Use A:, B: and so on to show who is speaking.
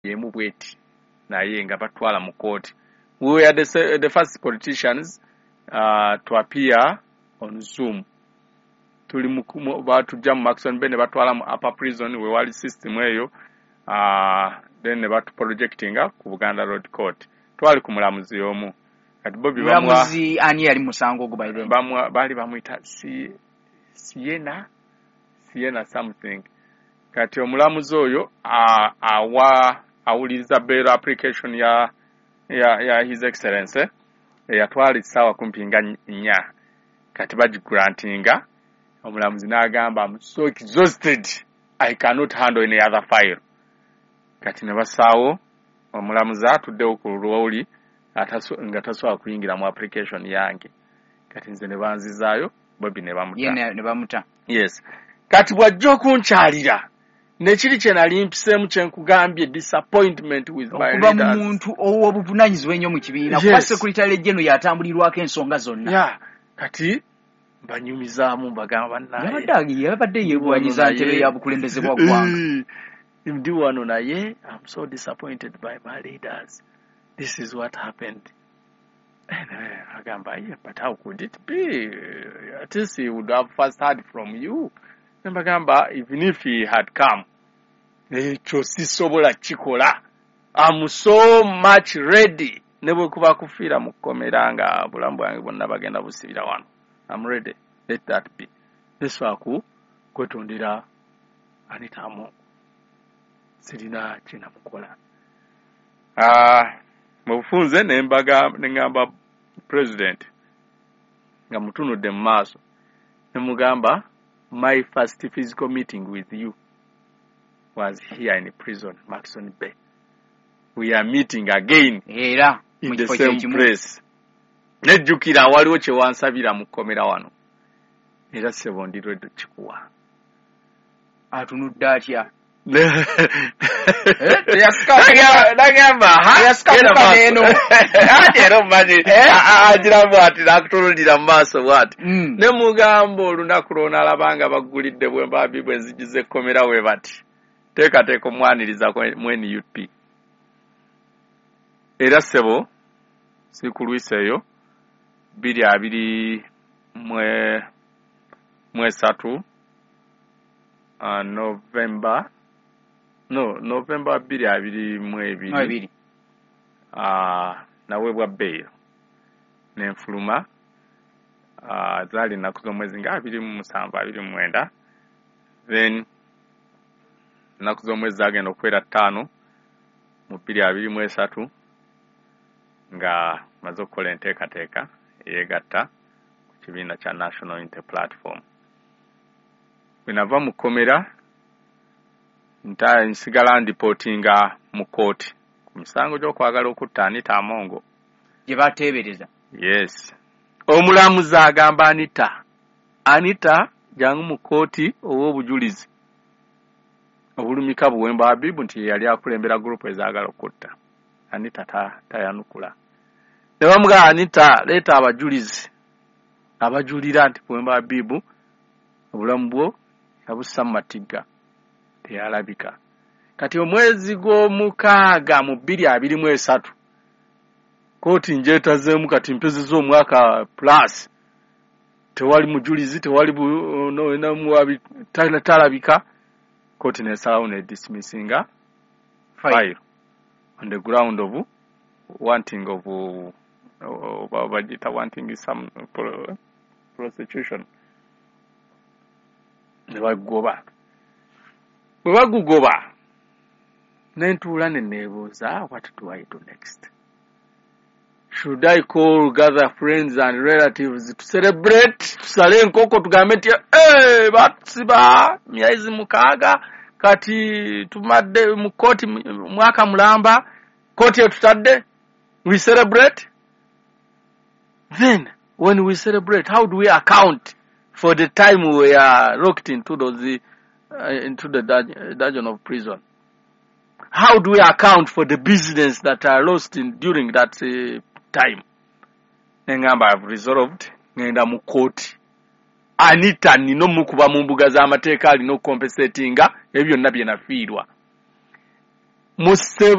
A: yemu bweti naye nga batwala mu court. We were the first politicians to appear on Zoom. Tuli batujja mu Maxon Bay ne batwala mu upper prison we wali system eyo then ne batu projectinga ku Buganda Road Court. Twali ku mulamuzi omu. Kati Bobby
B: mulamuzi ani yali musango go by then?
A: Bali bamuyita Siena something. Kati omulamuzi oyo awuliriza bail application ya His Excellency yatwali sawa kumpinga nya. Kati bagrantinga omulamuzi n'agamba I'm so exhausted I cannot handle any other file. Kati ne basaawo omulamuzi atuddewo ku lwoli nga tasobola kuyingira mu application yange. Kati nze ne banzizaayo Bobby ne bamuta. Yes. Kati bwajja okunkyalira nekiri kye nali mpiseemu kye nkugambye disappointment with my leaders.
B: Okuba muntu ow'obuvunanyizibwa ennyo mu kibiina kuba Secretary General yatambulirwako ensonga zonna.
A: Yeah. Kati banyumizaamu mbagamba naye
B: yabadde yeebwanyiza ntebe ya bukulembeze bwa ggwanga.
A: Ndi wano naye I'm so disappointed by my leaders. This is what happened. And agamba, yeah, but how could it be? At least he would have first heard from you. Mbagamba, even if he had come, sisobola chikola. I'm so much ready. Nebo kuba kufira mukomeranga bulambu yange bonna bagenda busibira wano. I'm ready. Let that be. This waku kwetondera Anita Amongo. Sirina china mukola. Mufunze ngamba president nga mutunudde mu maaso nemugamba my first physical meeting with you was here in prison Maxon Bay. We are meeting again
B: era
A: in the same place. Nejjukira waliwo kye wansabira mu kkomera wano era sebo ndirwe kikuwa
B: atunudde atya
A: agirabwati maaso bwati ne mugamba olunaku lw'onalabanga baggulidde bwembabi bwe nzigize ekkomera we bati teekateeka omwaniriza mu NUP era ssebo sikulwiseeyo 2023 November 2022 nawebwa bail nenfuluma zaali nnaku z'omwezi nga 27 29 then nnaku z'omwezi zagenda okuwera 5 mu 2023 nga maze okukola enteekateeka eyeegatta ku kibiina kya National Unity Platform. Bwe nava mu kkomera nsigala ndipotinga mu kooti ku misango gy'okwagala okutta Anita Amongo
B: gye bateebereza.
A: Yes. Omulamuzi agamba Anita jangu mu kooti ow'obujulizi obulumika Buwemba Habibu nti yali akulembera gurupu ezaagala okutta. Anita tayanukula. Ne bamugamba Anita leeta abajulira nti Buwemba Habibu obulamu bwo yabussa mu matigga teyalabika. Kati omwezi gw'omukaaga mu 2023 kooti njetazeemu kati mpezeza omwaka plus tewali mujulizi tewali namuwabi talabika. Kooti nesalawo ne dismissinga file on the ground of wanting some prostitution. Bwe bagugoba nentuula ne neebuuza what do I do next? Should I gather friends and relatives to celebrate? Tusale enkoko tugambe nti batusiba myezi 6 kati tumadde mu kooti mwaka mulamba kooti etutadde we celebrate? Then when we celebrate, how do we account for the time we are locked into the dungeon of prison? How do we account for the business that are lost during that time? Ngamba I've resolved ngenda mu court. Anita nino mukuba mu mbuga z'amateeka alina compensatinga ebyo byonna bye nafiirwa. mu ssebo